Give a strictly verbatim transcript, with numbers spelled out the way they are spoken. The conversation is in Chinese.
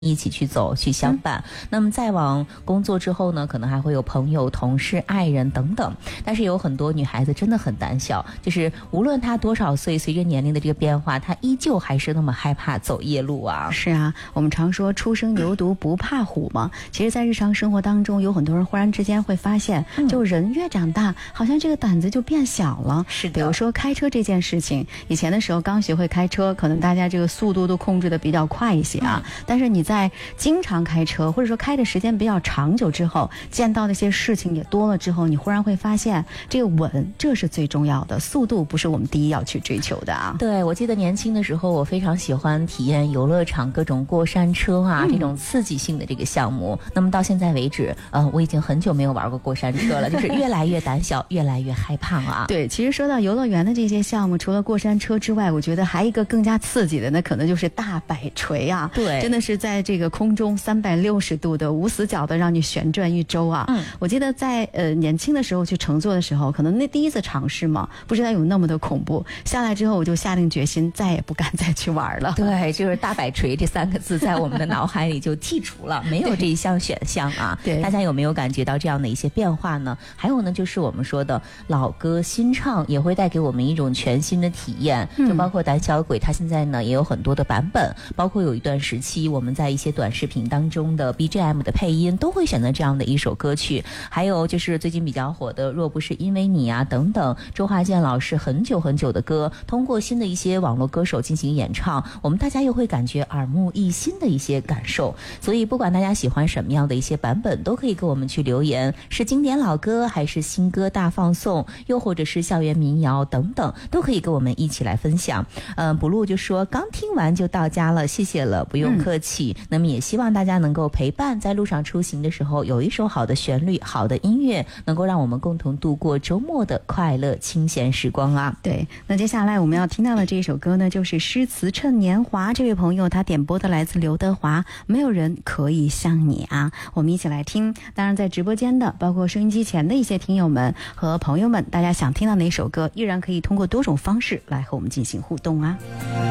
一起去走去相伴、嗯、那么再往工作之后呢，可能还会有朋友同事爱人等等，但是有很多女孩子真的很胆小，就是无论她多少岁，随着年龄的这个变化，她依旧还是那么害怕走夜路啊。 是啊，我们常说初生牛犊不怕虎嘛，其实在日常生活当中有很多人忽然之间会发现、嗯、就人越长大好像这个胆子就变小了。 是的， 比如说开车这件事情，以前的时候刚学会开车，可能大家这个速度都控制的比较快一些啊、嗯、但是你在经常开车或者说开的时间比较长久之后，见到那些事情也多了之后，你忽然会发现这个稳，这是最重要的，速度不是我们第一要去追求的啊。 对，我记得年轻的时候我非常喜欢体验游乐场各种过山车啊、嗯、这种刺激性的这个项目。那么到现在为止呃，我已经很久没有玩过过山车了，就是越来越胆小越来越害怕啊。 对，其实说到游乐园的这些项目，除了过山车之外，我觉得还一个更加刺激的，那可能就是大摆锤啊。 对， 真的是在这个空中三百六十度的无死角的让你旋转一周啊。嗯，我记得在呃年轻的时候去乘坐的时候，可能那第一次尝试嘛，不知道有那么的恐怖，下来之后我就下定决心再也不敢再去玩了。 对，就是大摆锤这三个字在我们的脑海里就剔除了，没有这一项选项啊。对，大家有没有感觉到这样的一些变化呢？还有呢，就是我们说的老歌新唱也会带给我们一种全新的体验，就包括胆小鬼它现在呢也有很多的版本，包括有一段时期我们在一些短视频当中的 B G M 的配音都会选择这样的一首歌曲。还有就是最近比较火的若不是因为你啊等等，周华健老师很久很久的歌，通过新的一些网络歌手进行演唱，我们大家又会感觉耳目一新的一些感受。所以不管大家喜欢什么样的一些版本，都可以给我们去留言，是经典老歌还是新歌大放送，又或者是校园民谣等等，都可以跟我们一起来分享。嗯，补录就说刚听完就到家了，谢谢了，不用客气、嗯、那么也希望大家能够陪伴在路上出行的时候，有一首好的旋律好的音乐，能够让我们共同度过周末的快乐清闲时光啊。 对，那接下来我们要听到的这一首歌呢，就是诗词趁年华，这位朋友他点播的来自刘德华，没有人可以像你啊。我们一起来听，当然在直播间的包括收音机前的一些听友们和朋友们，大家想听到哪首歌依然可以通过多种方式来和我们进行互动啊。